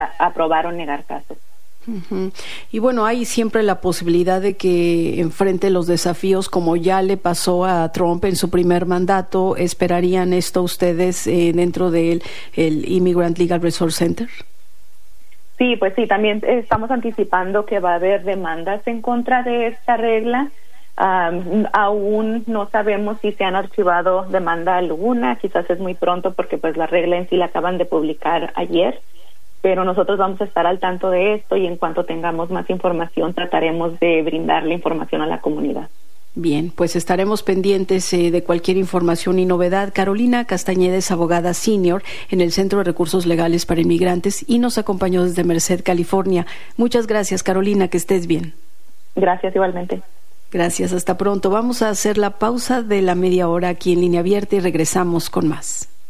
aprobar o negar casos. Uh-huh. Y bueno, hay siempre la posibilidad de que enfrente los desafíos como ya le pasó a Trump en su primer mandato. ¿Esperarían esto ustedes dentro del Immigrant Legal Resource Center? Sí, pues sí, también estamos anticipando que va a haber demandas en contra de esta regla. Aún no sabemos si se han archivado demanda alguna, quizás es muy pronto porque pues la regla en sí la acaban de publicar ayer, pero nosotros vamos a estar al tanto de esto y en cuanto tengamos más información trataremos de brindarle información a la comunidad. Bien, pues estaremos pendientes de cualquier información y novedad. Carolina Castañeda es abogada senior en el Centro de Recursos Legales para Inmigrantes y nos acompañó desde Merced, California. Muchas gracias, Carolina, que estés bien. Gracias, igualmente. Gracias, hasta pronto. Vamos a hacer la pausa de la media hora aquí en Línea Abierta y regresamos con más.